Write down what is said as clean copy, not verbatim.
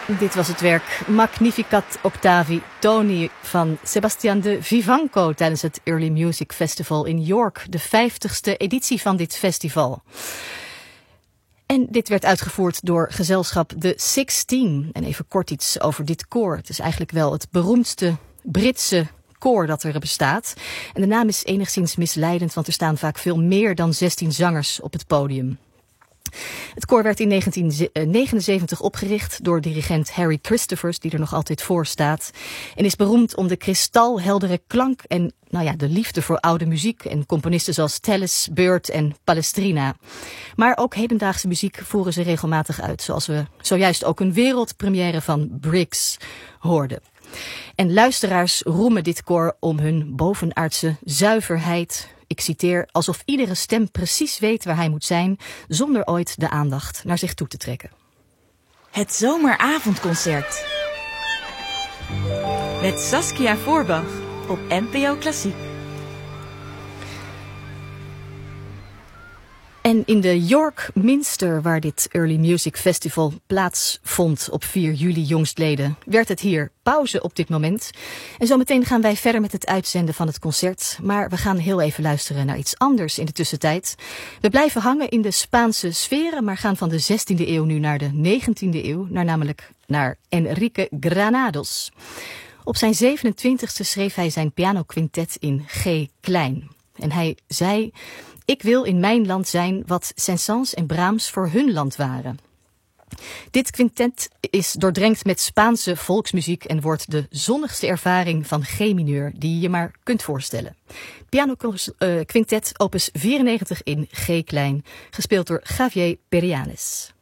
Dit was het werk Magnificat Octavi Toni van Sebastian de Vivanco tijdens het Early Music Festival in York, de 50ste editie van dit festival. En dit werd uitgevoerd door gezelschap The 16. En even kort iets over dit koor. Het is eigenlijk wel het beroemdste Britse koor dat er bestaat. En de naam is enigszins misleidend, want er staan vaak veel meer dan 16 zangers op het podium. Het koor werd in 1979 opgericht door dirigent Harry Christophers, die er nog altijd voor staat. En is beroemd om de kristalheldere klank en de liefde voor oude muziek en componisten zoals Tallis, Byrd en Palestrina. Maar ook hedendaagse muziek voeren ze regelmatig uit, zoals we zojuist ook een wereldpremière van Briggs hoorden. En luisteraars roemen dit koor om hun bovenaardse zuiverheid. Ik citeer, alsof iedere stem precies weet waar hij moet zijn, zonder ooit de aandacht naar zich toe te trekken. Het zomeravondconcert. Met Saskia Voorbach op NPO Klassiek. En in de York Minster, waar dit Early Music Festival plaatsvond op 4 juli jongstleden, werd het hier pauze op dit moment. En zometeen gaan wij verder met het uitzenden van het concert. Maar we gaan heel even luisteren naar iets anders in de tussentijd. We blijven hangen in de Spaanse sferen, maar gaan van de 16e eeuw nu naar de 19e eeuw, namelijk naar Enrique Granados. Op zijn 27e schreef hij zijn pianoquintet in G klein. En hij zei: ik wil in mijn land zijn wat Saint-Saëns en Brahms voor hun land waren. Dit quintet is doordrenkt met Spaanse volksmuziek en wordt de zonnigste ervaring van G-mineur die je je maar kunt voorstellen. Pianoquintet opus 94 in G klein, gespeeld door Javier Perianes.